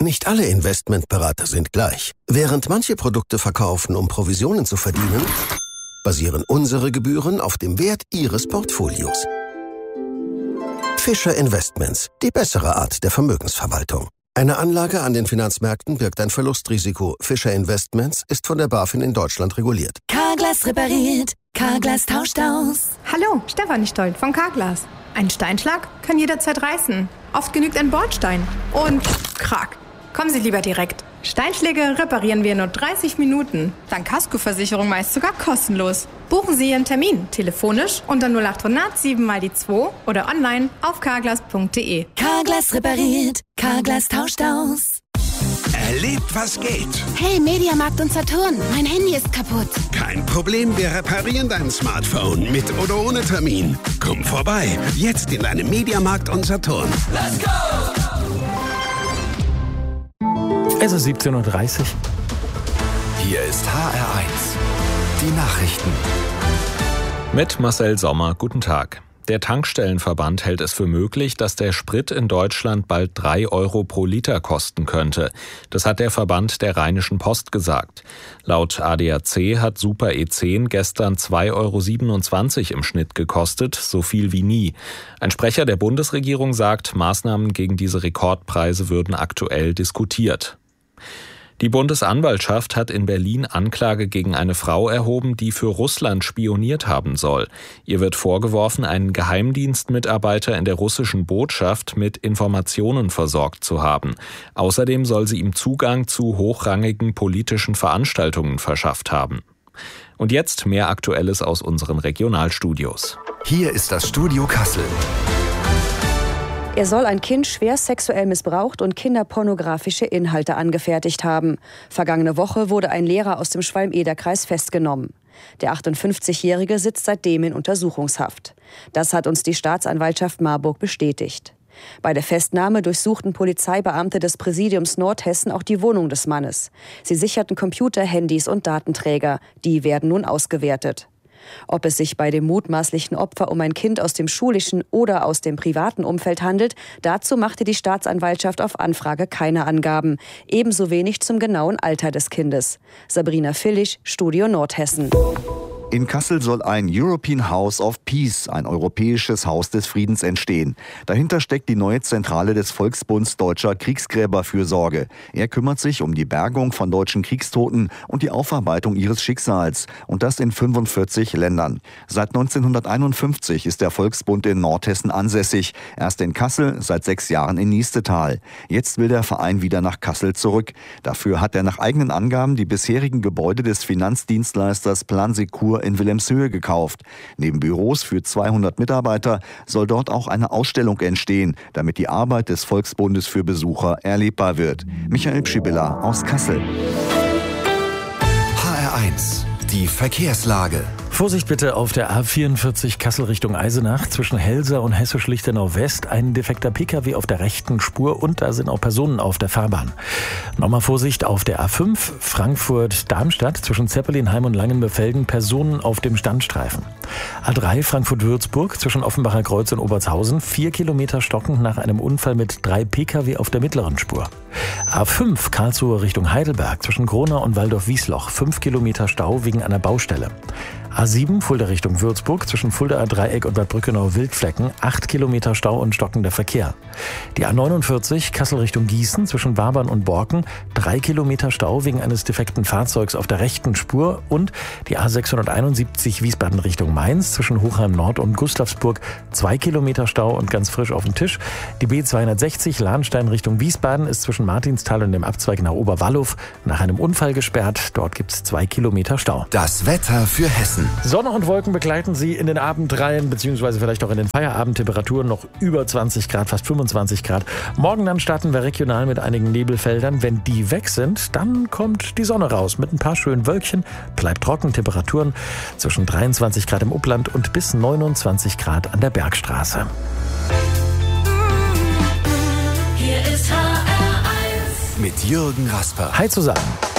Nicht alle Investmentberater sind gleich. Während manche Produkte verkaufen, um Provisionen zu verdienen, basieren unsere Gebühren auf dem Wert Ihres Portfolios. Fischer Investments, die bessere Art der Vermögensverwaltung. Eine Anlage an den Finanzmärkten birgt ein Verlustrisiko. Fischer Investments ist von der BaFin in Deutschland reguliert. Carglass repariert, Carglass tauscht aus. Hallo, Stefanie Stoll von Carglass. Ein Steinschlag kann jederzeit reißen. Oft genügt ein Bordstein. Und krack. Kommen Sie lieber direkt. Steinschläge reparieren wir in nur 30 Minuten. Dank Kaskoversicherung meist sogar kostenlos. Buchen Sie Ihren Termin telefonisch unter 0800 7 mal die 2 oder online auf carglass.de. Carglass repariert, Carglass tauscht aus. Erlebt, was geht. Hey, Mediamarkt und Saturn, mein Handy ist kaputt. Kein Problem, wir reparieren dein Smartphone mit oder ohne Termin. Komm vorbei, jetzt in deinem Mediamarkt und Saturn. Let's go! Es ist 17:30 Uhr. Hier ist HR1, die Nachrichten. Mit Marcel Sommer, guten Tag. Der Tankstellenverband hält es für möglich, dass der Sprit in Deutschland bald 3 Euro pro Liter kosten könnte. Das hat der Verband der Rheinischen Post gesagt. Laut ADAC hat Super E10 gestern 2,27 Euro im Schnitt gekostet, so viel wie nie. Ein Sprecher der Bundesregierung sagt, Maßnahmen gegen diese Rekordpreise würden aktuell diskutiert. Die Bundesanwaltschaft hat in Berlin Anklage gegen eine Frau erhoben, die für Russland spioniert haben soll. Ihr wird vorgeworfen, einen Geheimdienstmitarbeiter in der russischen Botschaft mit Informationen versorgt zu haben. Außerdem soll sie ihm Zugang zu hochrangigen politischen Veranstaltungen verschafft haben. Und jetzt mehr Aktuelles aus unseren Regionalstudios. Hier ist das Studio Kassel. Er soll ein Kind schwer sexuell missbraucht und kinderpornografische Inhalte angefertigt haben. Vergangene Woche wurde ein Lehrer aus dem Schwalm-Eder-Kreis festgenommen. Der 58-Jährige sitzt seitdem in Untersuchungshaft. Das hat uns die Staatsanwaltschaft Marburg bestätigt. Bei der Festnahme durchsuchten Polizeibeamte des Präsidiums Nordhessen auch die Wohnung des Mannes. Sie sicherten Computer, Handys und Datenträger. Die werden nun ausgewertet. Ob es sich bei dem mutmaßlichen Opfer um ein Kind aus dem schulischen oder aus dem privaten Umfeld handelt, dazu machte die Staatsanwaltschaft auf Anfrage keine Angaben. Ebenso wenig zum genauen Alter des Kindes. Sabrina Villig, Studio Nordhessen. In Kassel soll ein European House of Peace, ein europäisches Haus des Friedens, entstehen. Dahinter steckt die neue Zentrale des Volksbunds Deutscher Kriegsgräberfürsorge. Er kümmert sich um die Bergung von deutschen Kriegstoten und die Aufarbeitung ihres Schicksals. Und das in 45 Ländern. Seit 1951 ist der Volksbund in Nordhessen ansässig. Erst in Kassel, seit 6 Jahren in Niestetal. Jetzt will der Verein wieder nach Kassel zurück. Dafür hat er nach eigenen Angaben die bisherigen Gebäude des Finanzdienstleisters Plan Secur in Wilhelmshöhe gekauft. Neben Büros für 200 Mitarbeiter soll dort auch eine Ausstellung entstehen, damit die Arbeit des Volksbundes für Besucher erlebbar wird. Michael Pschibilla aus Kassel. HR1, die Verkehrslage. Vorsicht bitte auf der A44 Kassel Richtung Eisenach zwischen Helsa und Hessisch-Lichtenau West. Ein defekter Pkw auf der rechten Spur und da sind auch Personen auf der Fahrbahn. Nochmal Vorsicht auf der A5 Frankfurt-Darmstadt zwischen Zeppelinheim und Langenbefelden. Personen auf dem Standstreifen. A3 Frankfurt-Würzburg zwischen Offenbacher Kreuz und Obertshausen. 4 Kilometer stockend nach einem Unfall mit 3 Pkw auf der mittleren Spur. A5 Karlsruhe Richtung Heidelberg zwischen Gronau und Waldorf-Wiesloch. 5 Kilometer Stau wegen einer Baustelle. A7 Fulda Richtung Würzburg zwischen Fuldaer Dreieck und Bad Brückenau-Wildflecken 8 Kilometer Stau und stockender Verkehr. Die A49 Kassel Richtung Gießen zwischen Wabern und Borken 3 Kilometer Stau wegen eines defekten Fahrzeugs auf der rechten Spur und die A671 Wiesbaden Richtung Mainz zwischen Hochheim Nord und Gustavsburg 2 Kilometer Stau und ganz frisch auf dem Tisch. Die B260 Lahnstein Richtung Wiesbaden ist zwischen Martinsthal und dem Abzweig nach Oberwallow nach einem Unfall gesperrt. Dort gibt es 2 Kilometer Stau. Das Wetter für Hessen. Sonne und Wolken begleiten Sie in den Abendreihen, beziehungsweise vielleicht auch in den Feierabendtemperaturen noch über 20 Grad, fast 25 Grad. Morgen dann starten wir regional mit einigen Nebelfeldern. Wenn die weg sind, dann kommt die Sonne raus mit ein paar schönen Wölkchen. Bleibt trocken, Temperaturen zwischen 23 Grad im Upland und bis 29 Grad an der Bergstraße. Hier ist HR1 mit Jürgen Rasper. Hi zusammen.